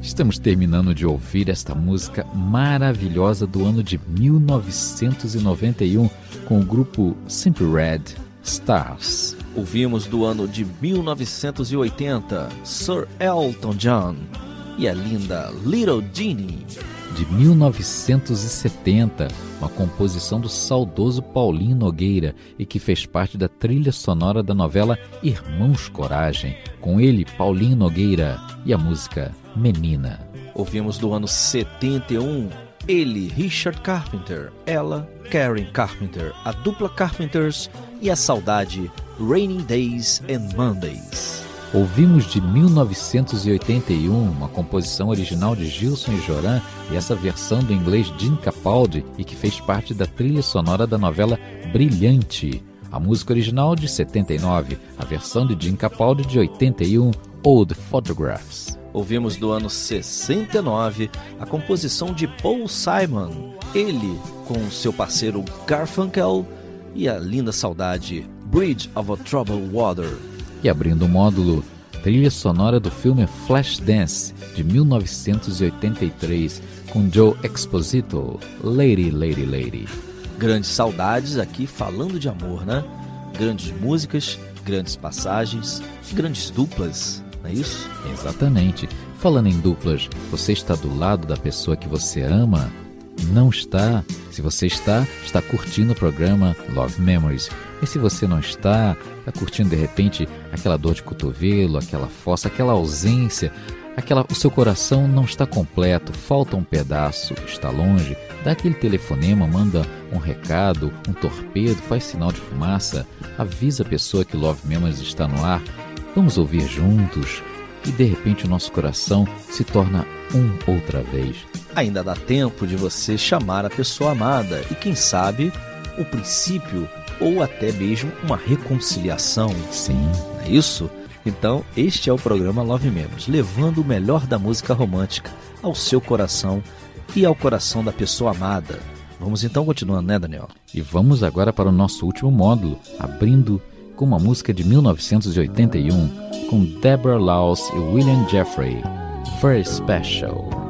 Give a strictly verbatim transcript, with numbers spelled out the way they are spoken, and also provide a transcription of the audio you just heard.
Estamos terminando de ouvir esta música maravilhosa do ano de mil novecentos e noventa e um com o grupo Simply Red, Stars. Ouvimos do ano de mil novecentos e oitenta, Sir Elton John e a linda Little Jeannie. De mil novecentos e setenta, uma composição do saudoso Paulinho Nogueira e que fez parte da trilha sonora da novela Irmãos Coragem. Com ele, Paulinho Nogueira e a música Menina. Ouvimos do ano setenta e um, ele, Richard Carpenter, ela, Karen Carpenter, a dupla Carpenters e a saudade, Rainy Days and Mondays. Ouvimos de mil novecentos e oitenta e um uma composição original de Gilson e Joran e essa versão do inglês Gene Capaldi e que fez parte da trilha sonora da novela Brilhante. A música original de setenta e nove, a versão de Gene Capaldi de oitenta e um, Old Photographs. Ouvimos do ano sessenta e nove a composição de Paul Simon, ele com seu parceiro Garfunkel e a linda saudade Bridge over Troubled Water. E abrindo o módulo, trilha sonora do filme Flashdance, de mil novecentos e oitenta e três, com Joe Exposito, Lady, Lady, Lady. Grandes saudades aqui falando de amor, né? Grandes músicas, grandes passagens, grandes duplas, não é isso? Exatamente. Falando em duplas, você está do lado da pessoa que você ama? Não está? Se você está, está curtindo o programa Love Memories. E se você não está, está curtindo de repente aquela dor de cotovelo, aquela fossa, aquela ausência, aquela, o seu coração não está completo, falta um pedaço, está longe, dá aquele telefonema, manda um recado, um torpedo, faz sinal de fumaça, avisa a pessoa que Love Memories está no ar, vamos ouvir juntos e de repente o nosso coração se torna um outra vez. Ainda dá tempo de você chamar a pessoa amada e quem sabe o princípio ou até mesmo uma reconciliação. Sim. Não é isso? Então, este é o programa Love Memories, levando o melhor da música romântica ao seu coração e ao coração da pessoa amada. Vamos então continuando, né, Daniel? E vamos agora para o nosso último módulo, abrindo com uma música de mil novecentos e oitenta e um, com Deborah Laws e William Jeffrey, Very Special.